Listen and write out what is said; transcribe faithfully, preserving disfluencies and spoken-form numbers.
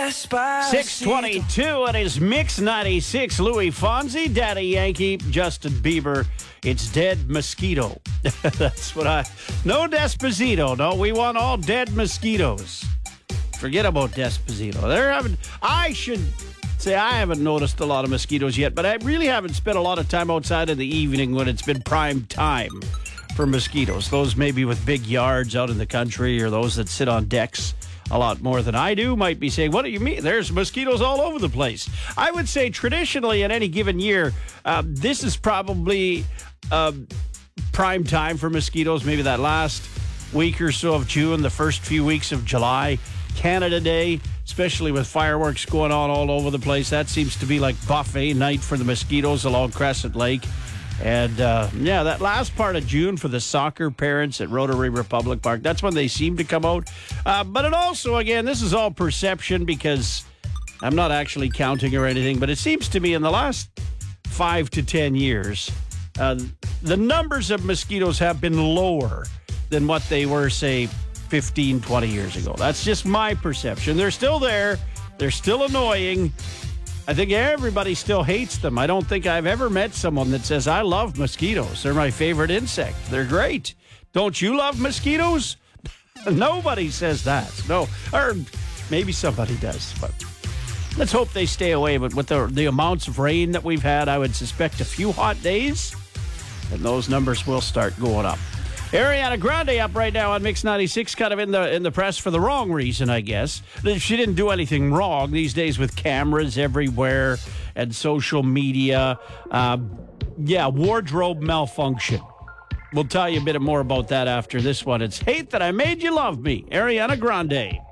Despacito. six twenty-two, it is Mix ninety-six. Louis Fonzi, Daddy Yankee, Justin Bieber. It's Dead Mosquito. That's what I... No Despacito. No, we want all dead mosquitoes. Forget about Despacito. They're having... I should say I haven't noticed a lot of mosquitoes yet, but I really haven't spent a lot of time outside in the evening when it's been prime time for mosquitoes. Those maybe with big yards out in the country or those that sit on decks a lot more than I do might be saying, what do you mean? There's mosquitoes all over the place. I would say traditionally in any given year, uh, this is probably uh, prime time for mosquitoes. Maybe that last week or so of June, the first few weeks of July, Canada Day, especially with fireworks going on all over the place. That seems to be like buffet night for the mosquitoes along Crescent Lake. And, uh, yeah, that last part of June for the soccer parents at Rotary Republic Park, that's when they seem to come out. Uh, but it also, again, this is all perception because I'm not actually counting or anything, but it seems to me in the last five to ten years, uh, the numbers of mosquitoes have been lower than what they were, say, fifteen, twenty years ago. That's just my perception. They're still there. They're still annoying. I think everybody still hates them. I don't think I've ever met someone that says, I love mosquitoes. They're my favorite insect. They're great. Don't you love mosquitoes? Nobody says that. No. Or maybe somebody does. But let's hope they stay away. But with the, the amounts of rain that we've had, I would suspect a few hot days, and those numbers will start going up. Ariana Grande up right now on Mix ninety-six, kind of in the in the press for the wrong reason, I guess. She didn't do anything wrong these days with cameras everywhere and social media. Uh, yeah, wardrobe malfunction. We'll tell you a bit more about that after this one. It's Hate That I Made You Love Me, Ariana Grande.